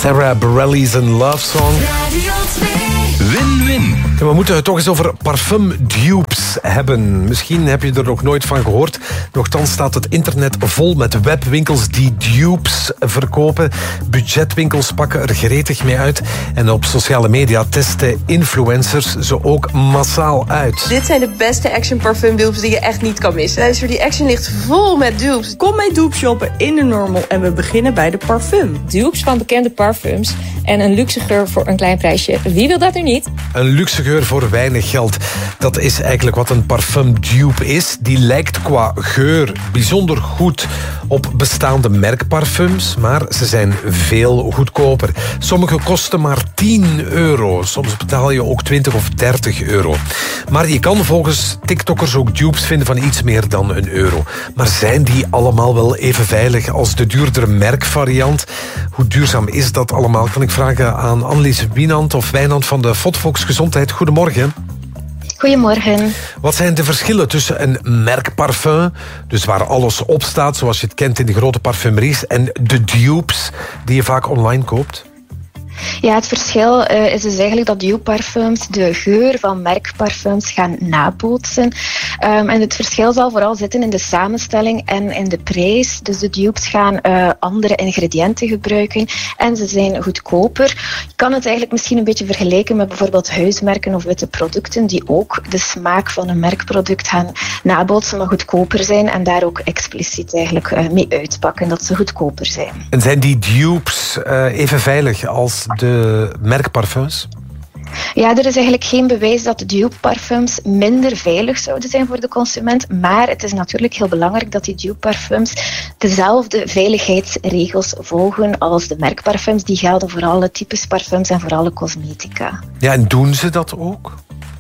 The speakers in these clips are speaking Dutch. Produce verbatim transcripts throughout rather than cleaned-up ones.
Sarah Bareilles een love song. Win-win. En we moeten het toch eens over parfumdupes hebben. Misschien heb je er nog nooit van gehoord. Nochtans staat het internet vol met webwinkels die dupes verkopen. Budgetwinkels pakken er gretig mee uit. En op sociale media testen influencers ze ook massaal uit. Dit zijn de beste Action parfum dupes die je echt niet kan missen. Luister, die Action ligt vol met dupes. Kom mee dupe shoppen in de Normal en we beginnen bij de parfum. Dupes van bekende parfums en een luxe geur voor een klein prijsje. Wie wil dat er niet? Een luxe geur voor weinig geld. Dat is eigenlijk wat een parfumdupe is. Die lijkt qua geur bijzonder goed op bestaande merkparfums, maar ze zijn veel goedkoper. Sommige kosten maar tien euro. Soms betaal je ook twintig of dertig euro. Maar je kan volgens TikTokkers ook dupes vinden van iets meer dan een euro. Maar zijn die allemaal wel even veilig als de duurdere merkvariant? Hoe duurzaam is dat allemaal? Kan ik vragen aan Annelies Wienand of Wijnand van de Fotfox Gezondheid. Goedemorgen. Goedemorgen. Wat zijn de verschillen tussen een merkparfum, dus waar alles op staat, zoals je het kent in de grote parfumeries, en de dupes die je vaak online koopt? Ja, het verschil uh, is dus eigenlijk dat dupe-parfums de geur van merkparfums gaan nabootsen. Um, en het verschil zal vooral zitten in de samenstelling en in de prijs. Dus de dupes gaan uh, andere ingrediënten gebruiken en ze zijn goedkoper. Je kan het eigenlijk misschien een beetje vergelijken met bijvoorbeeld huismerken of witte producten die ook de smaak van een merkproduct gaan nabootsen, maar goedkoper zijn en daar ook expliciet eigenlijk uh, mee uitpakken dat ze goedkoper zijn. En zijn die dupes uh, even veilig als de merkparfums? Ja, er is eigenlijk geen bewijs dat de dupe-parfums minder veilig zouden zijn voor de consument. Maar het is natuurlijk heel belangrijk dat die dupe-parfums dezelfde veiligheidsregels volgen als de merkparfums. Die gelden voor alle types parfums en voor alle cosmetica. Ja, en doen ze dat ook?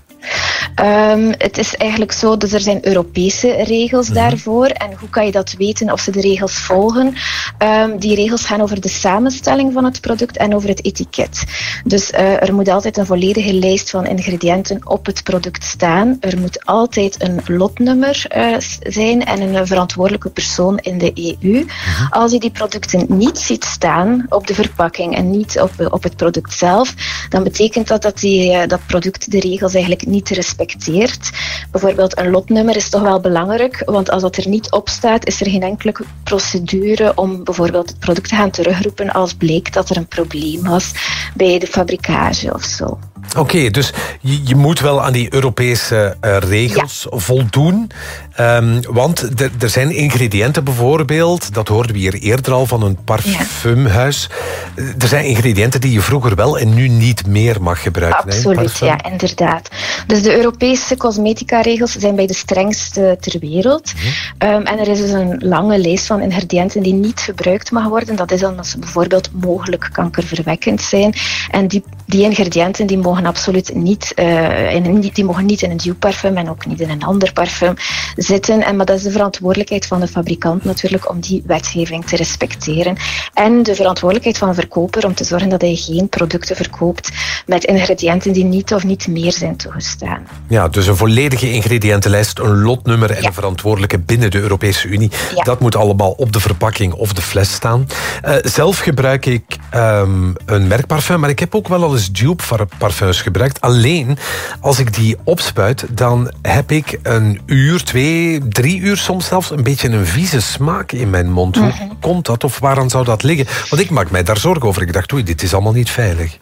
Um, het is eigenlijk zo, dus er zijn Europese regels mm-hmm. daarvoor. En hoe kan je dat weten of ze de regels volgen? Um, die regels gaan over de samenstelling van het product en over het etiket. Dus uh, er moet altijd een volledige lijst van ingrediënten op het product staan. Er moet altijd een lotnummer uh, zijn en een verantwoordelijke persoon in de E U. Mm-hmm. Als je die producten niet ziet staan op de verpakking en niet op, op het product zelf, dan betekent dat dat die, uh, dat product de regels eigenlijk niet respecteert. Bijvoorbeeld een lotnummer is toch wel belangrijk, want als dat er niet op staat, is er geen enkele procedure om bijvoorbeeld het product te gaan terugroepen als bleek dat er een probleem was bij de fabrikage of zo. Oké, okay, dus je, je moet wel aan die Europese uh, regels ja. voldoen. Um, want de, er zijn ingrediënten bijvoorbeeld, dat hoorden we hier eerder al van een parfumhuis. Ja. Er zijn ingrediënten die je vroeger wel en nu niet meer mag gebruiken. Absoluut, ja, inderdaad. Dus de Europese cosmetica-regels zijn bij de strengste ter wereld. Mm-hmm. Um, en er is dus een lange lijst van ingrediënten die niet gebruikt mag worden. Dat is omdat ze bijvoorbeeld mogelijk kankerverwekkend zijn. En die, die ingrediënten die mogen absoluut niet, uh, in, die mogen niet in een dupe-parfum en ook niet in een ander parfum zitten. En, maar dat is de verantwoordelijkheid van de fabrikant natuurlijk om die wetgeving te respecteren. En de verantwoordelijkheid van een verkoper om te zorgen dat hij geen producten verkoopt met ingrediënten die niet of niet meer zijn toegestaan. Ja, dus een volledige ingrediëntenlijst, een lotnummer en ja. een verantwoordelijke binnen de Europese Unie. Ja. Dat moet allemaal op de verpakking of de fles staan. Uh, zelf gebruik ik um, een merkparfum, maar ik heb ook wel al eens dupe-parfums gebruikt. Alleen, als ik die opspuit, dan heb ik een uur, twee, drie uur soms zelfs een beetje een vieze smaak in mijn mond. Hoe mm-hmm. komt dat of waaraan zou dat liggen? Want ik maak mij daar zorgen over. Ik dacht, oei, dit is allemaal niet veilig.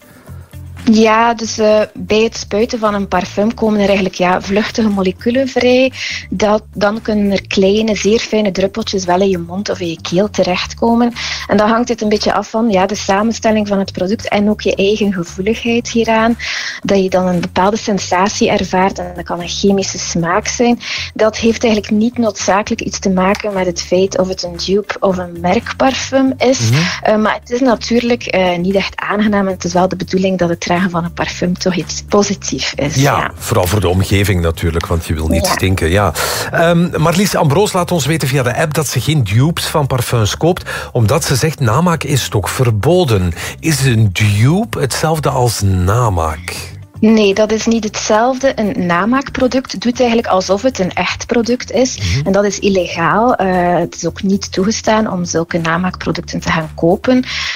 Ja, dus uh, bij het spuiten van een parfum komen er eigenlijk ja, vluchtige moleculen vrij. Dat, dan kunnen er kleine, zeer fijne druppeltjes wel in je mond of in je keel terechtkomen. En dan hangt het een beetje af van ja, de samenstelling van het product en ook je eigen gevoeligheid hieraan. Dat je dan een bepaalde sensatie ervaart en dat kan een chemische smaak zijn. Dat heeft eigenlijk niet noodzakelijk iets te maken met het feit of het een dupe of een merkparfum is. Mm-hmm. Uh, maar het is natuurlijk uh, niet echt aangenaam en het is wel de bedoeling dat het van een parfum toch iets positiefs is. Ja, ja, vooral voor de omgeving natuurlijk, want je wil niet ja. stinken. Ja. Um, Marlies Ambroos laat ons weten via de app dat ze geen dupes van parfums koopt, omdat ze zegt namaak is toch verboden. Is een dupe hetzelfde als namaak? Nee, dat is niet hetzelfde. Een namaakproduct doet eigenlijk alsof het een echt product is. Mm-hmm. En dat is illegaal. Uh, het is ook niet toegestaan om zulke namaakproducten te gaan kopen.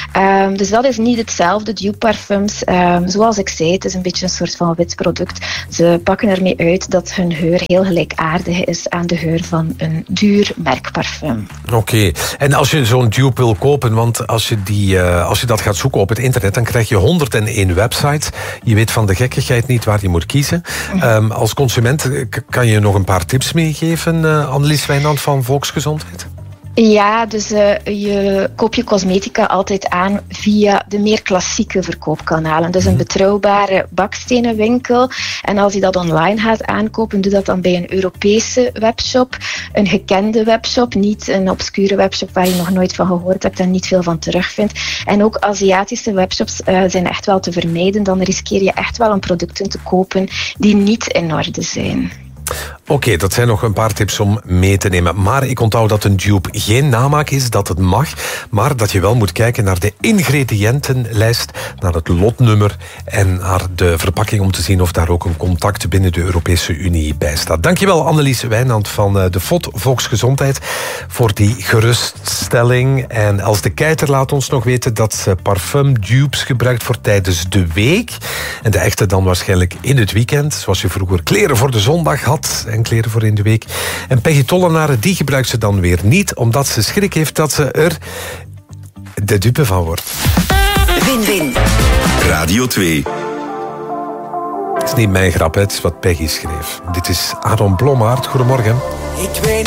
Um, dus dat is niet hetzelfde, dupe-parfums. Um, zoals ik zei, het is een beetje een soort van wit product. Ze pakken ermee uit dat hun geur heel gelijkaardig is aan de geur van een duur merkparfum. Oké, okay. En als je zo'n dupe wil kopen, want als je, die, uh, als je dat gaat zoeken op het internet, dan krijg je honderdéén websites. Je weet van de gekkigheid niet waar je moet kiezen. Mm-hmm. Um, als consument k- kan je nog een paar tips meegeven, uh, Annelies Wijnand van Volksgezondheid? Ja, dus uh, je koop je cosmetica altijd aan via de meer klassieke verkoopkanalen. Dus een betrouwbare bakstenenwinkel. En als je dat online gaat aankopen, doe dat dan bij een Europese webshop. Een gekende webshop, niet een obscure webshop waar je nog nooit van gehoord hebt en niet veel van terugvindt. En ook Aziatische webshops uh, zijn echt wel te vermijden. Dan riskeer je echt wel een producten te kopen die niet in orde zijn. Oké, okay, dat zijn nog een paar tips om mee te nemen. Maar ik onthoud dat een dupe geen namaak is, dat het mag. Maar dat je wel moet kijken naar de ingrediëntenlijst, naar het lotnummer en naar de verpakking om te zien of daar ook een contact binnen de Europese Unie bij staat. Dankjewel Annelies Wijnand van de V O D Volksgezondheid voor die geruststelling. En Els de Keiter laat ons nog weten dat ze parfumdupes gebruikt voor tijdens de week. En de echte dan waarschijnlijk in het weekend, zoals je vroeger kleren voor de zondag had en kleren voor in de week. En Peggy Tollenaren, die gebruikt ze dan weer niet, omdat ze schrik heeft dat ze er de dupe van wordt. Win-win. Radio twee. Het is niet mijn grap, het is wat Peggy schreef. Dit is Aaron Blommaert. Goedemorgen. Ik weet